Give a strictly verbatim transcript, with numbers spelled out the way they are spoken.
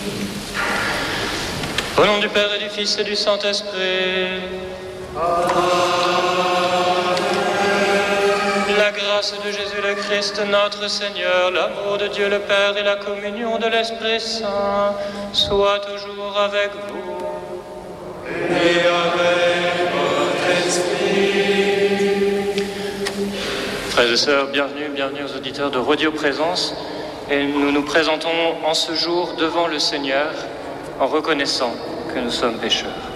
Au nom du Père et du Fils et du Saint-Esprit. La grâce de Jésus le Christ, notre Seigneur, l'amour de Dieu le Père et la communion de l'Esprit Saint soient toujours avec vous. Et avec votre esprit. Frères et sœurs, bienvenue, bienvenue aux auditeurs de Radio Présence. Et nous nous présentons en ce jour devant le Seigneur en reconnaissant que nous sommes pécheurs.